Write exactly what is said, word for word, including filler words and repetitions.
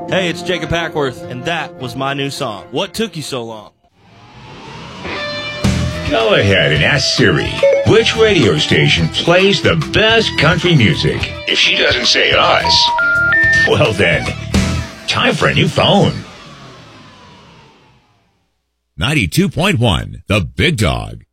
Hey, it's Jacob Hackworth, and that was my new song. What took you so long? Go ahead and ask Siri which radio station plays the best country music. If she doesn't say us, well then, time for a new phone. ninety-two point one, The Big Dog.